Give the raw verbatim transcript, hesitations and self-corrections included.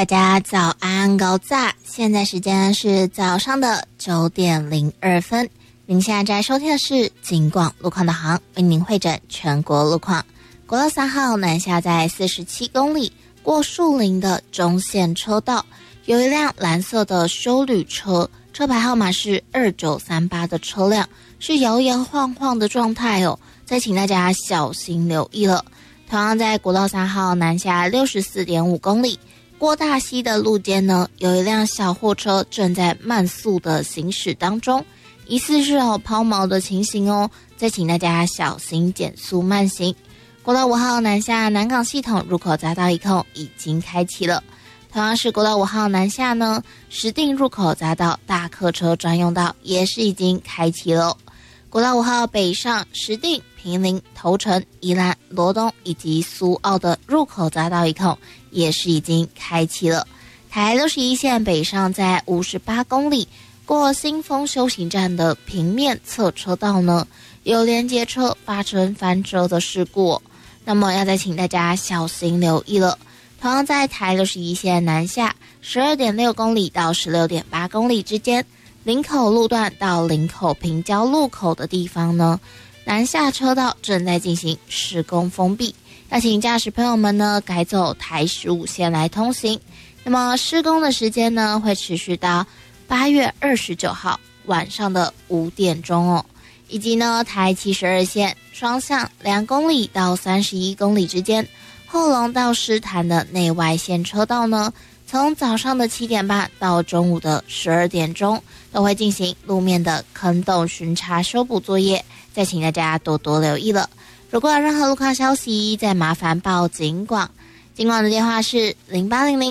大家早安高早，现在时间是早上的九点零二分。您现在在收听的是警广路况导航，为您会诊全国路况。国道三号南下在四十七公里过树林的中线车道，有一辆蓝色的休旅车，车牌号码是二九三八的车辆是摇摇晃晃的状态哦，再请大家小心留意了。同样在国道三号南下六十四点五公里过大溪的路肩呢，有一辆小货车正在慢速的行驶当中，疑似是有抛锚的情形哦，再请大家小心减速慢行。国道五号南下南港系统入口匝道一控已经开启了。同样是国道五号南下呢，石碇入口匝道大客车专用道也是已经开启了。国道五号北上石碇、坪林、头城、宜兰、罗东以及苏澳的入口匝道一控也是已经开启了。台六十一线北上在五十八公里过新丰休息站的平面侧车道呢，有连接车发生翻车的事故哦，那么要再请大家小心留意了。同样在台六十一线南下十二点六公里到十六点八公里之间，林口路段到林口平交路口的地方呢，南下车道正在进行施工封闭，要请驾驶朋友们呢改走台十五线来通行。那么施工的时间呢会持续到八月二十九号晚上的五点钟哦。以及呢台七十二线双向两公里到三十一公里之间，后龙到狮潭的内外线车道呢，从早上的七点半到中午的十二点钟都会进行路面的坑洞巡查修补作业，再请大家多多留意了。如果有任何路况消息，再麻烦报警广，警广的电话是零八零零